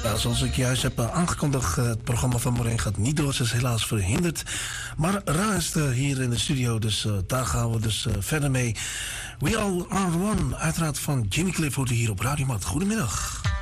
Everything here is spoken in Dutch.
Ja, zoals ik juist heb aangekondigd, het programma van Moreen gaat niet door. Ze is helaas verhinderd. Maar Ra is hier in de studio, dus daar gaan we dus verder mee. We All Are One, uiteraard van Jimmy Cliff, hoort hier op Radio Mat. Goedemiddag.